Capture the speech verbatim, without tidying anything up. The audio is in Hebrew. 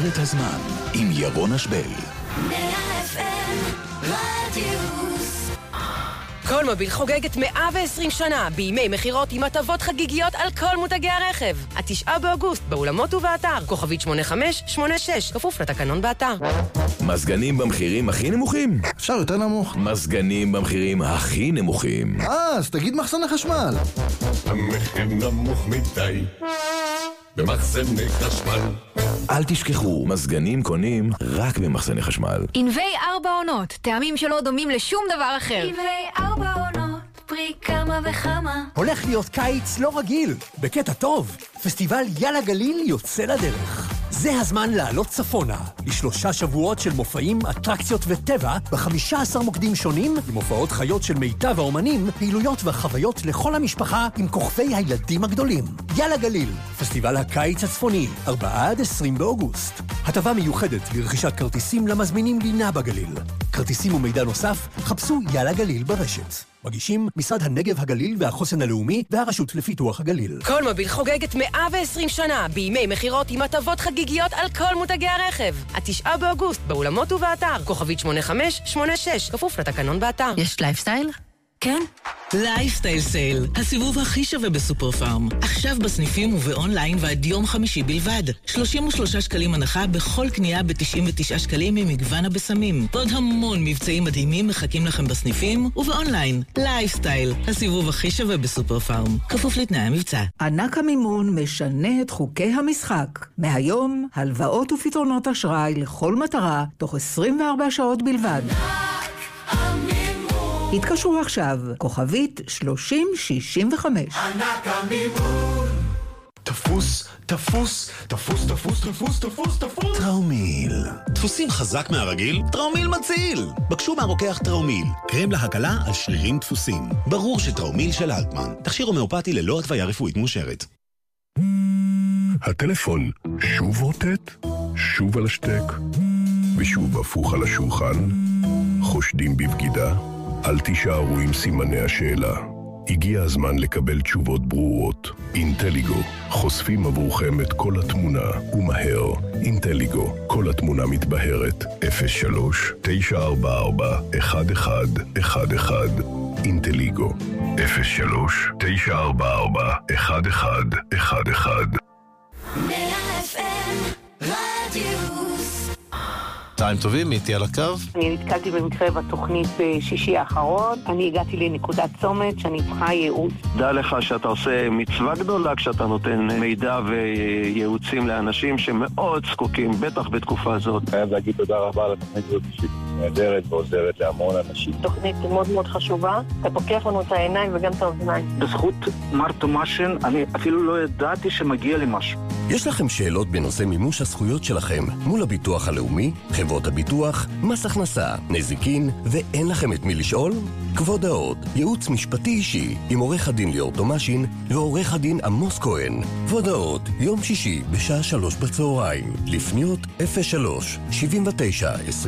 את הזמן עם ירון אשבל. מאה אף אם רדיוס. כל מוביל חוגגת מאה ועשרים שנה בימי מחירות עם הטבות חגיגיות על כל מותגי הרכב. התשעה באוגוסט באולמות ובאתר כוכבית שמונה חמש שמונה שש, כפוף לתקנון באתר. מזגנים במחירים הכי נמוכים? אפשר יותר נמוך. מזגנים במחירים הכי נמוכים. אה, אז תגיד מחסן החשמל. המחיר נמוך מדי במחסני חשמל. אל תשכחו, מזגנים קונים רק במחסני חשמל. ענבי ארבע עונות, טעמים שלא דומים לשום דבר אחר. ענבי ארבע עונות, פרי כמה וכמה. הולך להיות קיץ לא רגיל, בקטע טוב. פסטיבל יאללה גליל יוצא לדרך. זה הזמן לעלות צפונה, לשלושה שבועות של מופעים, אטרקציות וטבע, ב-חמישה עשר מוקדים שונים, עם הופעות חיות של מיטב האומנים, פעילויות וחוויות לכל המשפחה, עם כוכבי הילדים הגדולים. יאללה גליל, פסטיבל הקיץ הצפוני, ארבעה עד עשרים באוגוסט. הטבה מיוחדת לרכישת כרטיסים למזמינים לינה בגליל. כרטיסים ומידע נוסף, חפשו יאללה גליל ברשת. מגישים משרד הנגב הגליל והחוסן הלאומי והרשות לפיתוח הגליל. כל מוביל חוגגת מאה ועשרים שנה בימי מחירות עם הטבות חגיגיות על כל מותגי הרכב. התשעה באוגוסט באולמות ובאתר כוכבית שמונה חמש שמונה שש, כפוף לתקנון באתר. יש לייפסטייל? כן? לייפסטייל סייל, הסיבוב הכי שווה בסופר פארם. עכשיו בסניפים ובאונליין ועד יום חמישי בלבד. שלושים ושלושה שקלים הנחה בכל קנייה ב-תשעים ותשעה שקלים ממגוון הבשמים. ועוד המון מבצעים מדהימים מחכים לכם בסניפים ובאונליין. לייפסטייל, הסיבוב הכי שווה בסופר פארם. כפוף לתנאי המבצע. ענק המימון משנה את חוקי המשחק. מהיום, הלוואות ופתרונות אשראי לכל מטרה, תוך עשרים וארבע שעות בלבד. התקשרו עכשיו, כוכבית שלושים שישים וחמש. ענק המימון. תפוס, תפוס, תפוס, תפוס, תפוס, תפוס, תפוס. טראומיל. דפוסים חזק מהרגיל? טראומיל מציל. בקשו מהרוקח טראומיל. קרם להקלה על שרירים דפוסים. ברור שטראומיל של אלטמן. תכשיר הומאופתי ללא התוויה רפואית מאושרת. הטלפון שוב רוטט, שוב על השטק, ושוב הפוך על השולחן. חושדים בבגידה? אל תישארו עם סימני השאלה. הגיע הזמן לקבל תשובות ברורות. אינטליגו, חושפים עבורכם את כל התמונה, ומהר. אינטליגו, כל התמונה מתבהרת. אפס שלוש תשע ארבע ארבע אחת אחד אחד אחד. אינטליגו, אפס שלוש תשע ארבע ארבע אחת אחד אחד אחד. מאה אף אם רדיוס. צהריים טובים, איתי על הקו. אני נתקלתי במקרה בתוכנית בשישי האחרון. אני הגעתי לנקודת צומת שאני צריכה ייעוץ. דע לך שאתה עושה מצווה גדולה כשאתה נותן מידע וייעוצים לאנשים שמאוד זקוקים, בטח בתקופה הזאת. חייב להגיד תודה רבה על התוכנית הזאת שהיא נהדרת ועוזרת להמון אנשים. תוכנית מאוד מאוד חשובה. אתה פוקח לנו את העיניים וגם את האוזניים. בזכות מר תומאשן, אני אפילו לא ידעתי שמגיע לי משהו. יש לכם שאלות בנושא מימוש הזכויות שלכם מול הביטוח הלאומי, חברות הביטוח, מס הכנסה, נזיקין, ואין לכם את מי לשאול? כבוד האוד, ייעוץ משפטי אישי עם עורך הדין ליאור תומאשין ועורך הדין עמוס כהן. כבוד האוד, יום שישי בשעה שלוש בצהריים, לפניות אפס שלוש שבעים ותשע עשרים